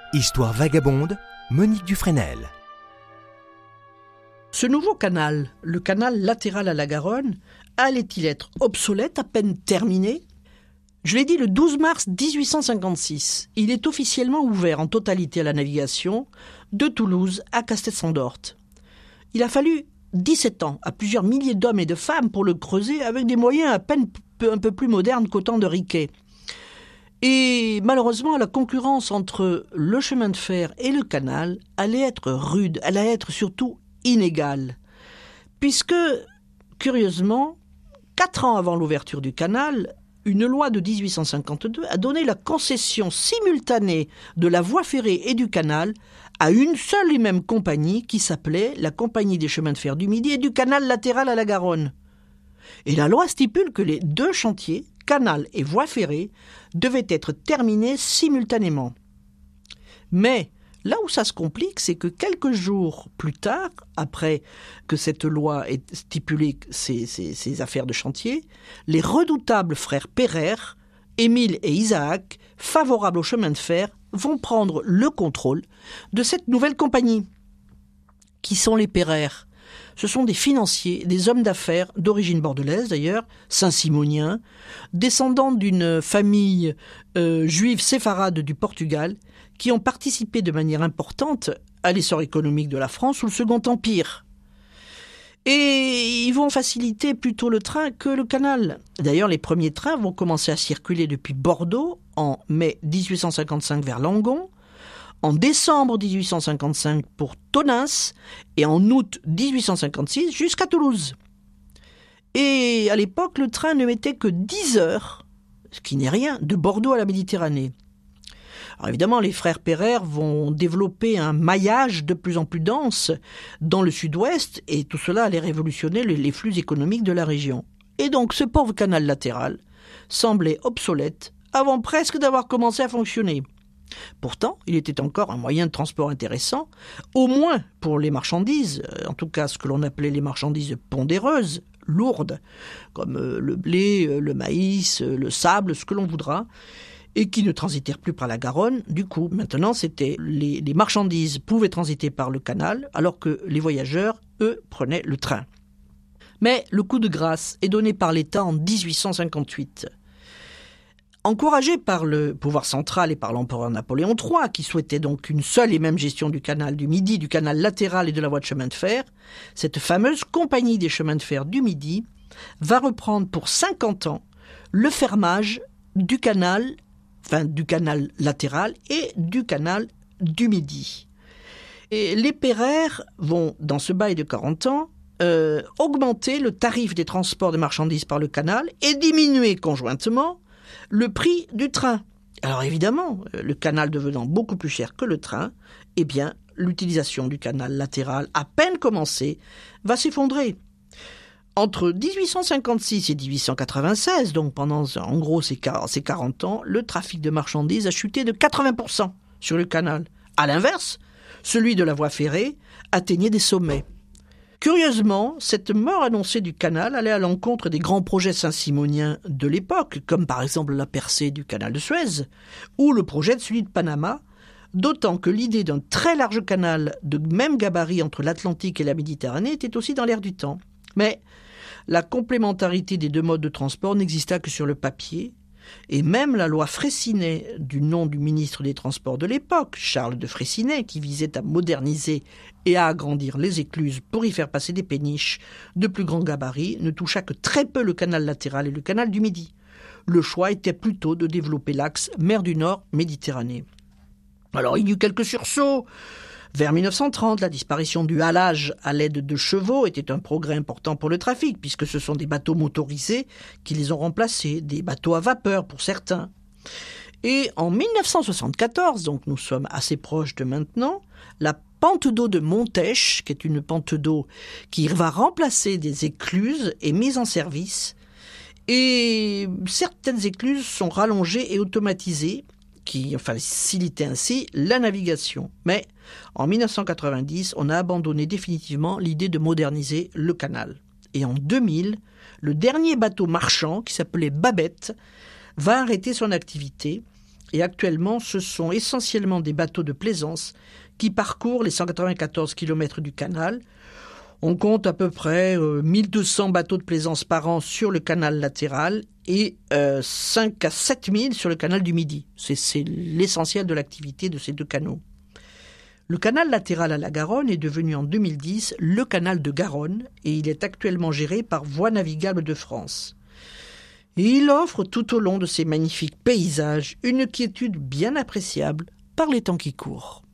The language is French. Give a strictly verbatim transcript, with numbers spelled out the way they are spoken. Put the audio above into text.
Histoire vagabonde, Monique Dufresnel. Ce nouveau canal, le canal latéral à la Garonne, allait-il être obsolète, à peine terminé ? Je l'ai dit le douze mars dix-huit cent cinquante-six. Il est officiellement ouvert en totalité à la navigation de Toulouse à Castel-Sandorte. Il a fallu dix-sept ans à plusieurs milliers d'hommes et de femmes pour le creuser avec des moyens à peine un peu plus modernes qu'au temps de Riquet. Et malheureusement, la concurrence entre le chemin de fer et le canal allait être rude, elle allait être surtout inégale. Puisque, curieusement, quatre ans avant l'ouverture du canal, une loi de dix-huit cent cinquante-deux a donné la concession simultanée de la voie ferrée et du canal à une seule et même compagnie qui s'appelait la Compagnie des chemins de fer du Midi et du canal latéral à la Garonne. Et la loi stipule que les deux chantiers, canal et voie ferrée, devaient être terminés simultanément. Mais là où ça se complique, c'est que quelques jours plus tard, après que cette loi ait stipulé ces, ces, ces affaires de chantier, les redoutables frères Pereire, Émile et Isaac, favorables au chemin de fer, vont prendre le contrôle de cette nouvelle compagnie. Qui sont les Pereire ? Ce sont des financiers, des hommes d'affaires d'origine bordelaise d'ailleurs, saint-simoniens, descendants d'une famille euh, juive séfarade du Portugal, qui ont participé de manière importante à l'essor économique de la France sous le Second Empire. Et ils vont faciliter plutôt le train que le canal. D'ailleurs, les premiers trains vont commencer à circuler depuis Bordeaux en mai dix-huit cent cinquante-cinq vers Langon, en décembre dix-huit cent cinquante-cinq pour Tonneins et en août dix-huit cent cinquante-six jusqu'à Toulouse. Et à l'époque, le train ne mettait que dix heures, ce qui n'est rien, de Bordeaux à la Méditerranée. Alors évidemment, les frères Pereire vont développer un maillage de plus en plus dense dans le sud-ouest et tout cela allait révolutionner les flux économiques de la région. Et donc ce pauvre canal latéral semblait obsolète avant presque d'avoir commencé à fonctionner. Pourtant, il était encore un moyen de transport intéressant, au moins pour les marchandises, en tout cas ce que l'on appelait les marchandises pondéreuses, lourdes, comme le blé, le maïs, le sable, ce que l'on voudra, et qui ne transitèrent plus par la Garonne. Du coup, maintenant, c'était les, les marchandises pouvaient transiter par le canal, alors que les voyageurs, eux, prenaient le train. Mais le coup de grâce est donné par l'État en dix-huit cent cinquante-huit. Encouragé par le pouvoir central et par l'empereur Napoléon trois, qui souhaitait donc une seule et même gestion du canal du Midi, du canal latéral et de la voie de chemin de fer, cette fameuse compagnie des chemins de fer du Midi va reprendre pour cinquante ans le fermage du canal, enfin du canal latéral et du canal du Midi. Et les Pereire vont, dans ce bail de quarante ans, euh, augmenter le tarif des transports de marchandises par le canal et diminuer conjointement le prix du train. Alors évidemment, le canal devenant beaucoup plus cher que le train, eh bien, l'utilisation du canal latéral, à peine commencée, va s'effondrer. Entre dix-huit cent cinquante-six et dix-huit cent quatre-vingt-seize, donc pendant en gros ces quarante ans, le trafic de marchandises a chuté de quatre-vingts pour cent sur le canal. À l'inverse, celui de la voie ferrée atteignait des sommets. Curieusement, cette mort annoncée du canal allait à l'encontre des grands projets saint-simoniens de l'époque, comme par exemple la percée du canal de Suez, ou le projet de celui de Panama, d'autant que l'idée d'un très large canal de même gabarit entre l'Atlantique et la Méditerranée était aussi dans l'air du temps. Mais la complémentarité des deux modes de transport n'exista que sur le papier, et même la loi Freycinet, du nom du ministre des Transports de l'époque, Charles de Freycinet, qui visait à moderniser et à agrandir les écluses pour y faire passer des péniches de plus grand gabarit, ne toucha que très peu le canal latéral et le canal du Midi. Le choix était plutôt de développer l'axe mer du Nord-Méditerranée. Alors il y eut quelques sursauts. Vers mille neuf cent trente, la disparition du halage à l'aide de chevaux était un progrès important pour le trafic, puisque ce sont des bateaux motorisés qui les ont remplacés, des bateaux à vapeur pour certains. Et en mille neuf cent soixante-quatorze, donc nous sommes assez proches de maintenant, la pente d'eau de Montèche, qui est une pente d'eau qui va remplacer des écluses, est mise en service. Et certaines écluses sont rallongées et automatisées, qui facilitait ainsi la navigation. Mais en mille neuf cent quatre-vingt-dix, on a abandonné définitivement l'idée de moderniser le canal. Et en deux mille, le dernier bateau marchand, qui s'appelait Babette, va arrêter son activité Et actuellement, ce sont essentiellement des bateaux de plaisance qui parcourent les cent quatre-vingt-quatorze kilomètres du canal. On compte à peu près euh, mille deux cents bateaux de plaisance par an sur le canal latéral et euh, cinq à sept mille sur le canal du Midi. C'est, c'est l'essentiel de l'activité de ces deux canaux. Le canal latéral à la Garonne est devenu en deux mille dix le canal de Garonne et il est actuellement géré par Voies navigables de France. Et il offre tout au long de ces magnifiques paysages une quiétude bien appréciable par les temps qui courent.